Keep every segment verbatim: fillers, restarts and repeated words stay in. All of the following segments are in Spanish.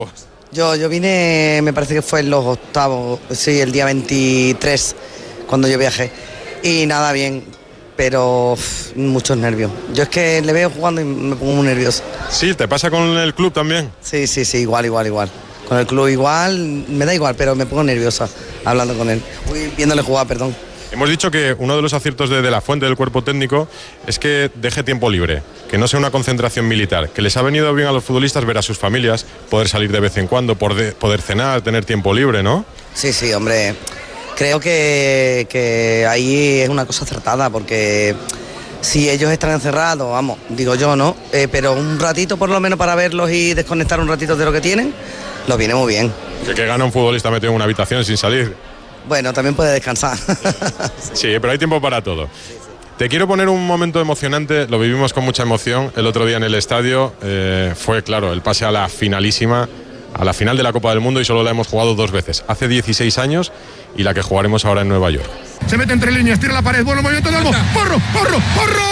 Yo, yo vine, me parece que fue en los octavos, sí, el día veintitrés, cuando yo viajé. Y nada, bien, pero uf, muchos nervios. Yo es que le veo jugando y me pongo muy nervioso. Sí, ¿te pasa con el club también? Sí, sí, sí, igual, igual, igual. Con el club igual, me da igual, pero me pongo nerviosa hablando con él. Uy, viéndole jugar, perdón. Hemos dicho que uno de los aciertos de, de la Fuente, del cuerpo técnico, es que deje tiempo libre, que no sea una concentración militar, que les ha venido bien a los futbolistas ver a sus familias, poder salir de vez en cuando, poder, poder cenar, tener tiempo libre, ¿no? Sí, sí, hombre, creo que, que ahí es una cosa acertada, porque si ellos están encerrados, vamos, digo yo, ¿no? Eh, pero un ratito por lo menos para verlos y desconectar un ratito de lo que tienen, los viene muy bien. Que, que gana un futbolista metido en una habitación sin salir. Bueno, también puede descansar. Sí, pero hay tiempo para todo. Te quiero poner un momento emocionante, lo vivimos con mucha emoción el otro día en el estadio. Eh, fue, claro, el pase a la finalísima, a la final de la Copa del Mundo, y solo la hemos jugado dos veces, hace dieciséis años y la que jugaremos ahora en Nueva York. Se mete entre líneas, tira la pared, bueno movimiento de Olmo, porro, porro, porro.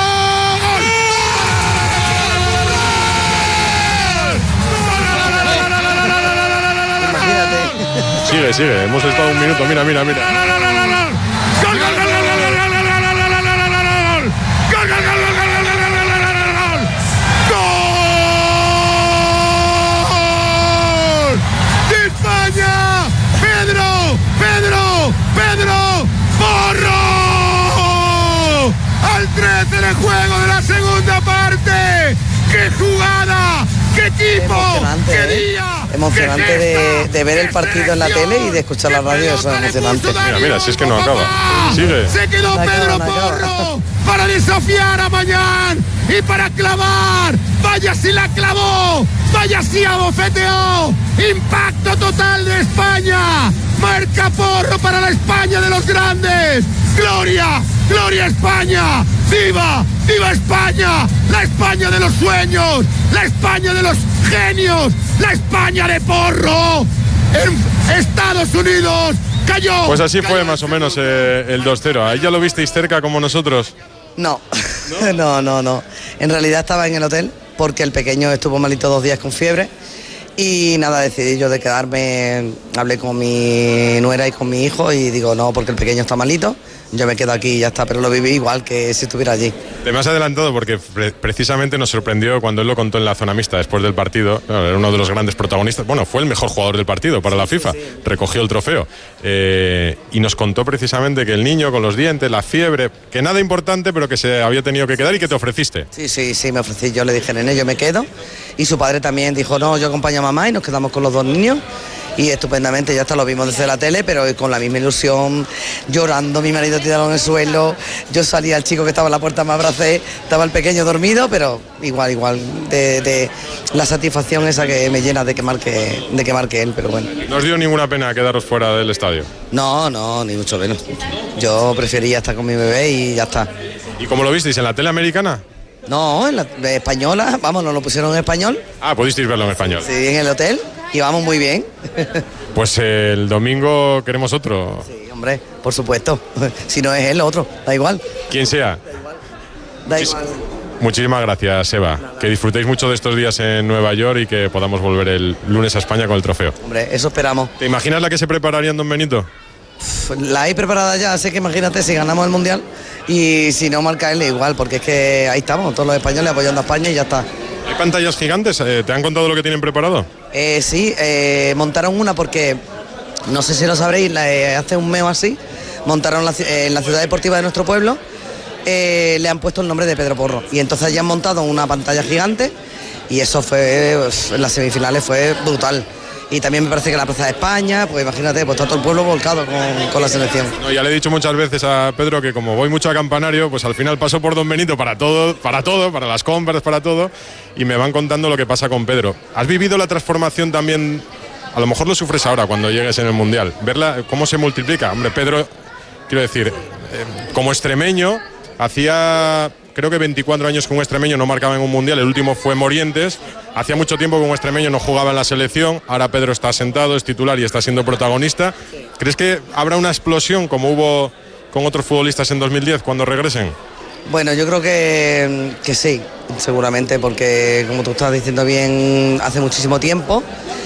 Sigue, sigue, hemos estado un minuto, mira, mira, mira. ¡Gol, gol, gol, gol, gol, gol, gol, gol, gol, gol, gol! ¡De España! ¡Pedro! ¡Pedro! ¡Pedro! ¡Porro! Al trece de juego de la segunda parte. ¡Qué jugada! ¡Qué equipo! Emocionante, ¡Qué ¿eh? día! Emocionante de, de ver el partido en la tele y de escuchar la radio, eso es emocionante. Mira, mira, si es que no acaba. Sigue. Se quedó No acaba, Pedro no acaba. Porro para desafiar a Mañán y para clavar. Vaya si la clavó, vaya si abofeteó. Impacto total de España. Marca Porro para la España de los grandes. Gloria, gloria España. ¡Viva! ¡Viva España! ¡La España de los sueños! ¡La España de los genios! ¡La España de Porro! En Estados Unidos cayó. Pues así fue cayó más o menos eh, el dos cero. ¿Ahí ya lo visteis cerca como nosotros? No, no, no, no. En realidad estaba en el hotel porque el pequeño estuvo malito dos días con fiebre y nada, decidí yo de quedarme. Hablé con mi nuera y con mi hijo y digo, no, porque el pequeño está malito, yo me quedo aquí y ya está, pero lo viví igual que si estuviera allí. Te me has adelantado porque pre- precisamente nos sorprendió cuando él lo contó en la zona mixta después del partido. Bueno, era uno de los grandes protagonistas, bueno, fue el mejor jugador del partido para la FIFA, recogió el trofeo. Eh, y nos contó precisamente que el niño con los dientes, la fiebre, que nada importante, pero que se había tenido que quedar y que te ofreciste. Sí, sí, sí, me ofrecí, yo le dije, nene, yo me quedo. Y su padre también dijo, no, yo acompaño a mamá y nos quedamos con los dos niños. Y estupendamente, ya está, lo vimos desde la tele, pero con la misma ilusión, llorando, mi marido tirado en el suelo, yo salí al chico que estaba en la puerta, me abracé, estaba el pequeño dormido, pero igual, igual, de, de la satisfacción esa que me llena de que marque, de que marque él, pero bueno. ¿No os dio ninguna pena quedaros fuera del estadio? No, no, ni mucho menos. Yo prefería estar con mi bebé y ya está. ¿Y cómo lo visteis? ¿En la tele americana? No, en la de española, vamos, nos lo pusieron en español. Ah, pudisteis verlo en español. Sí, en el hotel, y vamos muy bien. Pues eh, el domingo queremos otro. Sí, hombre, por supuesto. Si no es él, otro, da igual. Quien sea. Da igual. Muchísimas gracias, Eva. Que disfrutéis mucho de estos días en Nueva York y que podamos volver el lunes a España con el trofeo. Hombre, eso esperamos. ¿Te imaginas la que se prepararía en Don Benito? La hay preparada ya, así que imagínate si ganamos el Mundial y si no marca él igual, porque es que ahí estamos, todos los españoles apoyando a España y ya está. ¿Hay pantallas gigantes? Eh, ¿Te han contado lo que tienen preparado? Eh, sí, eh, montaron una porque, no sé si lo sabréis, la, eh, hace un mes o así, montaron la, eh, en la ciudad deportiva de nuestro pueblo, eh, le han puesto el nombre de Pedro Porro. Y entonces ya han montado una pantalla gigante y eso fue, pues, en las semifinales fue brutal. Y también me parece que la Plaza de España, pues imagínate, pues está todo el pueblo volcado con, con la selección. No, ya le he dicho muchas veces a Pedro que como voy mucho a Campanario, pues al final paso por Don Benito para todo, para todo, para las compras, para todo, y me van contando lo que pasa con Pedro. ¿Has vivido la transformación también? A lo mejor lo sufres ahora cuando llegues en el Mundial. Verla, cómo se multiplica. Hombre, Pedro, quiero decir, eh, como extremeño, hacía... Creo que veinticuatro años que un extremeño no marcaba en un Mundial, el último fue Morientes. Hacía mucho tiempo que un extremeño no jugaba en la selección, ahora Pedro está sentado, es titular y está siendo protagonista. ¿Crees que habrá una explosión como hubo con otros futbolistas en dos mil diez cuando regresen? Bueno, yo creo que, que sí, seguramente, porque como tú estás diciendo bien, hace muchísimo tiempo